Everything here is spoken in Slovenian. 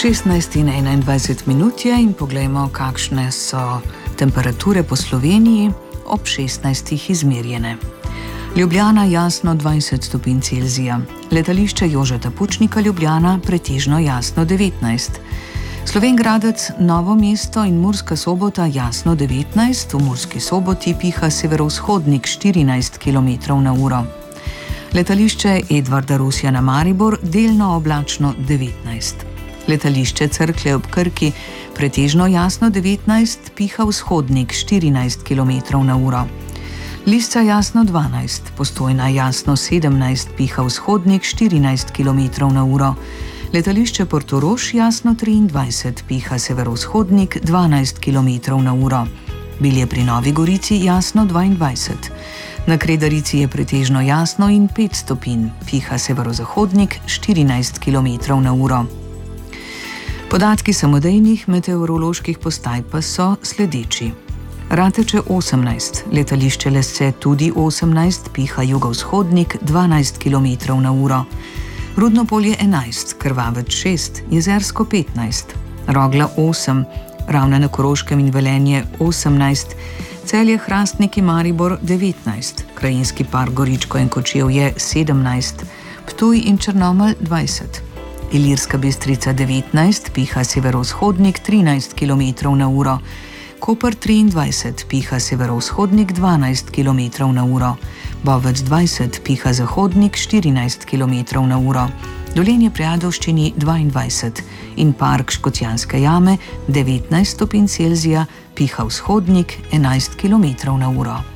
16 in 21 minut je in poglejmo, kakšne so temperature po Sloveniji ob 16 izmerjene. Ljubljana jasno 20 stopinj Celzija, letališče Jožeta Pučnika Ljubljana pretežno jasno 19. Slovenj Gradec, Novo mesto in Murska Sobota jasno 19, v Murski Soboti piha severovzhodnik 14 km/h. Letališče Edvarda Rusjana Maribor delno oblačno 19. Letališče Cerklje ob Krki pretežno jasno 19, piha vzhodnik 14 km/h. Lisca jasno 12, Postojna jasno 17, piha vzhodnik 14 km/h. Letališče Portorož jasno 23, piha severovzhodnik 12 km/h. Bilje pri Novi Gorici jasno 22. Na Kredarici je pretežno jasno in 5 stopinj, piha severozahodnik 14 km/h. Podatki samodejnih meteoroloških postaj pa so sledeči. Rateče 18, letališče Lesce tudi 18, piha jugovzhodnik 12 km/h. Rudnopolje 11, Krvavec 6, Jezersko 15, Rogla 8, Ravne na Koroškem in Velenje 18, Celje, Hrastnik in Maribor 19, Krajinski park Goričko in Kočevje 17, Ptuj in Črnomelj 20, Ilirska Bistrica 19, piha severovzhodnik 13 km/h, Koper 23, piha severovzhodnik 12 km/h, Bovec 20, piha zahodnik 14 km/h, Dolenje pri Ajdovščini 22 in park Škocjanske jame 19 stopinj Celzija, piha vzhodnik 11 km/h.